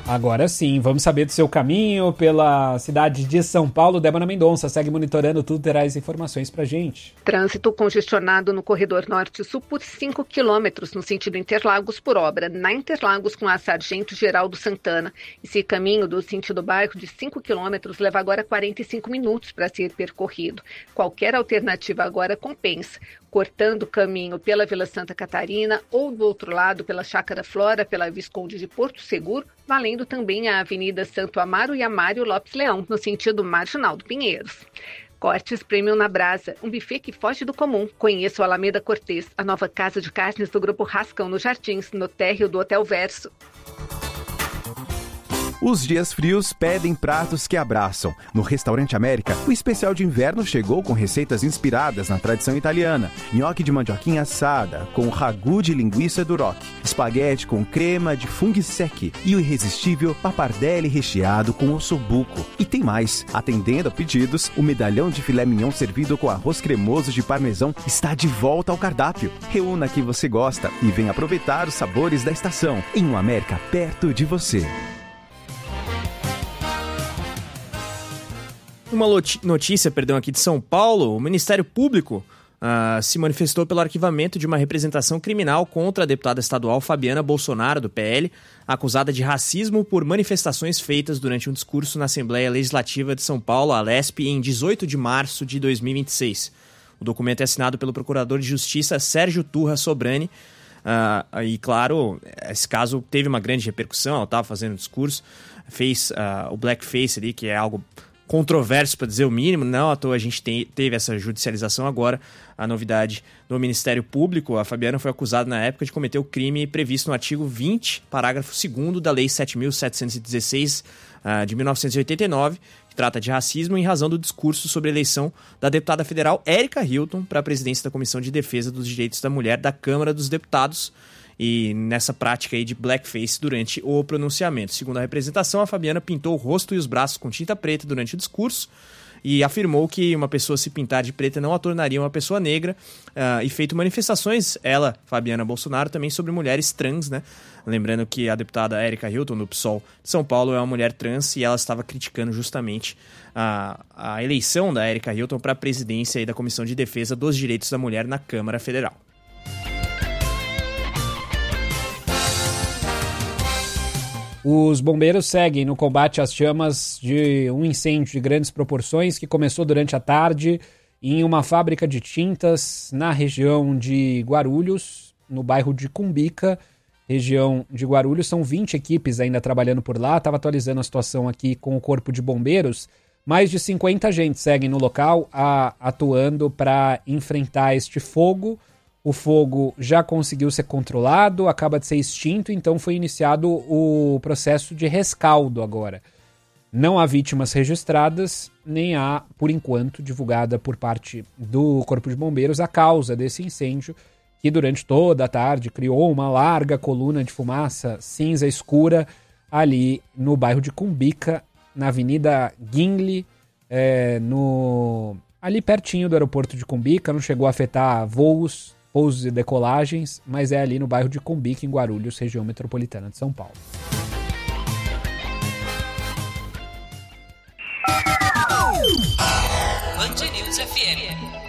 Agora sim, vamos saber do seu caminho pela cidade de São Paulo. Débora Mendonça segue monitorando tudo, terá as informações pra gente. Trânsito congestionado no corredor norte-sul por 5 quilômetros no sentido Interlagos por obra, na Interlagos com a Sargento Geraldo Santana. Esse caminho do sentido bairro de 5 quilômetros leva agora 45 minutos para ser percorrido. Qualquer alternativa agora compensa, cortando o caminho pela Vila Santa Catarina ou do outro lado pela Chácara Flora, pela Visconde de Porto Seguro, valendo também a Avenida Santo Amaro e Amário Lopes Leão, no sentido Marginal do Pinheiros. Cortes Premium na Brasa, um buffet que foge do comum. Conheça o Alameda Cortês, a nova casa de carnes do Grupo Rascão nos Jardins, no térreo do Hotel Verso. Os dias frios pedem pratos que abraçam. No Restaurante América, o especial de inverno chegou com receitas inspiradas na tradição italiana. Nhoque de mandioquinha assada, com ragu de linguiça duroc. Espaguete com crema de funghi secchi. E o irresistível pappardelle recheado com ossobuco. E tem mais. Atendendo a pedidos, o medalhão de filé mignon servido com arroz cremoso de parmesão está de volta ao cardápio. Reúna quem você gosta e venha aproveitar os sabores da estação. Em um América perto de você. Uma notícia, aqui de São Paulo, o Ministério Público se manifestou pelo arquivamento de uma representação criminal contra a deputada estadual Fabiana Bolsonaro, do PL, acusada de racismo por manifestações feitas durante um discurso na Assembleia Legislativa de São Paulo, a Alesp, em 18 de março de 2026. O documento é assinado pelo Procurador de Justiça Sérgio Turra Sobrani. E, claro, esse caso teve uma grande repercussão, ela estava fazendo um discurso, fez o blackface ali, que é algo controverso, para dizer o mínimo. Não à toa a gente teve essa judicialização agora. A novidade do Ministério Público: a Fabiana foi acusada na época de cometer o crime previsto no artigo 20, parágrafo 2º da Lei 7.716 de 1989, que trata de racismo, em razão do discurso sobre a eleição da deputada federal Érica Hilton para a presidência da Comissão de Defesa dos Direitos da Mulher da Câmara dos Deputados, e nessa prática aí de blackface durante o pronunciamento. Segundo a representação, a Fabiana pintou o rosto e os braços com tinta preta durante o discurso e afirmou que uma pessoa se pintar de preta não a tornaria uma pessoa negra, e feito manifestações, ela, Fabiana Bolsonaro, também sobre mulheres trans, né? Lembrando que a deputada Érica Hilton, do PSOL de São Paulo, é uma mulher trans e ela estava criticando justamente a eleição da Érica Hilton para a presidência aí da Comissão de Defesa dos Direitos da Mulher na Câmara Federal. Os bombeiros seguem no combate às chamas de um incêndio de grandes proporções que começou durante a tarde em uma fábrica de tintas na região de Guarulhos, no bairro de Cumbica, região de Guarulhos. São 20 equipes ainda trabalhando por lá. Estava atualizando a situação aqui com o Corpo de Bombeiros. Mais de 50 agentes seguem no local atuando para enfrentar este fogo. O fogo já conseguiu ser controlado, acaba de ser extinto, então foi iniciado o processo de rescaldo agora. Não há vítimas registradas, nem há, por enquanto, divulgada por parte do Corpo de Bombeiros a causa desse incêndio, que durante toda a tarde criou uma larga coluna de fumaça cinza escura ali no bairro de Cumbica, na Avenida Guinle, ali pertinho do aeroporto de Cumbica. Não chegou a afetar voos e decolagens, mas é ali no bairro de Cumbica, em Guarulhos, região metropolitana de São Paulo. Band News FM.